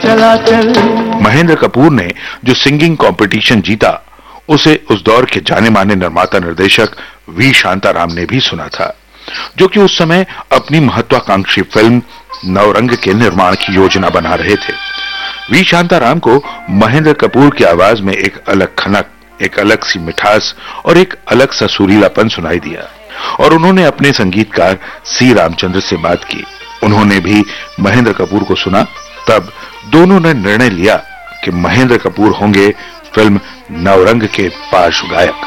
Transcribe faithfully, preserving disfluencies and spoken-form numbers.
चला चल। महेंद्र कपूर ने जो सिंगिंग कंपटीशन जीता उसे उस दौर के जाने माने निर्माता निर्देशक वी शांताराम ने भी सुना था, जो कि उस समय अपनी महत्वाकांक्षी फिल्म नवरंग के निर्माण की योजना बना रहे थे। वी शांताराम को महेंद्र कपूर की आवाज में एक अलग खनक, एक अलग सी मिठास और एक अलग सा सुरीलापन सुनाई दिया और उन्होंने अपने संगीतकार सी रामचंद्र से बात की। उन्होंने भी महेंद्र कपूर को सुना। तब दोनों ने निर्णय लिया कि महेंद्र कपूर होंगे फिल्म नवरंग के पार्श्व गायक।